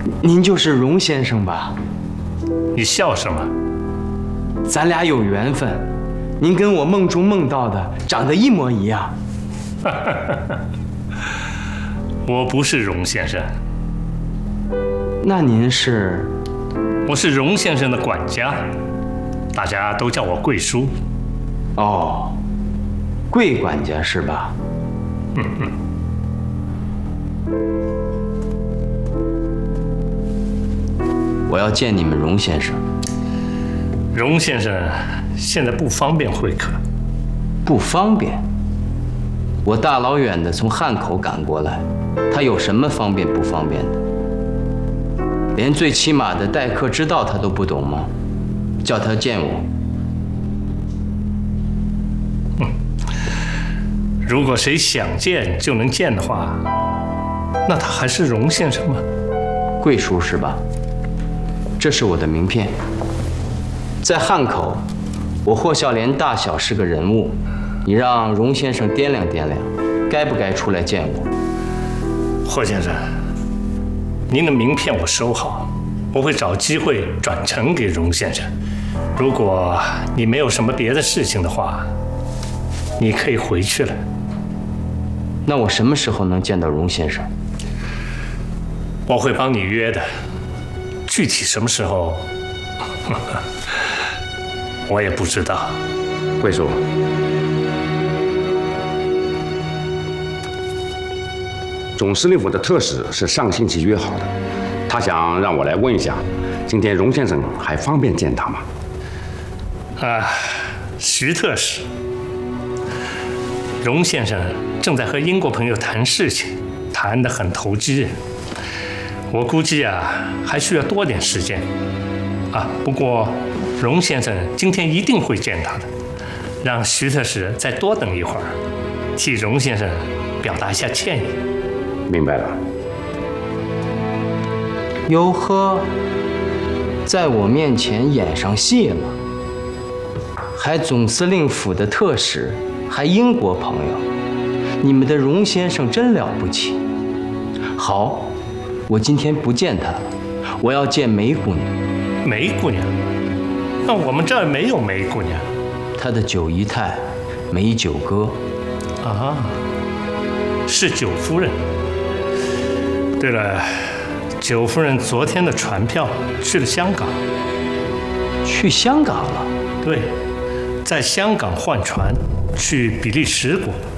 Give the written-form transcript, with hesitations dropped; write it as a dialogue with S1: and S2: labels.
S1: 您就是荣先生吧？
S2: 你笑什么？
S1: 咱俩有缘分，您跟我梦中梦到的长得一模一样。
S2: 我不是荣先生。
S1: 那您是？
S2: 我是荣先生的管家，大家都叫我贵叔。
S1: 哦，贵管家是吧？我要见你们荣先生。
S2: 荣先生现在不方便会客。
S1: 不方便？我大老远的从汉口赶过来，他有什么方便不方便的？连最起码的待客之道他都不懂吗？叫他见我。
S2: 如果谁想见就能见的话，那他还是荣先生吗？
S1: 贵叔是吧？这是我的名片。在汉口，我霍孝廉大小是个人物，你让荣先生掂量掂量，该不该出来见我？
S2: 霍先生，您的名片我收好，我会找机会转呈给荣先生。如果你没有什么别的事情的话，你可以回去了。
S1: 那我什么时候能见到荣先生？
S2: 我会帮你约的，具体什么时候，我也不知道。
S3: 贵叔，总司令府的特使是上星期约好的，他想让我来问一下，今天荣先生还方便见他吗？
S2: 徐特使，荣先生正在和英国朋友谈事情，谈得很投机。我估计还需要多点时间。不过荣先生今天一定会见他的，让徐特使再多等一会儿，替荣先生表达一下歉意。
S3: 明白了。
S1: 哟呵，在我面前演上戏了，还总司令府的特使，还英国朋友，你们的荣先生真了不起。好，我今天不见他了，我要见梅姑娘。
S2: 梅姑娘？那我们这儿没有梅姑娘。
S1: 她的九姨太梅九哥。
S2: 是九夫人。对了，九夫人昨天的船票去了香港。
S1: 去香港了？
S2: 对，在香港换船去比利时国。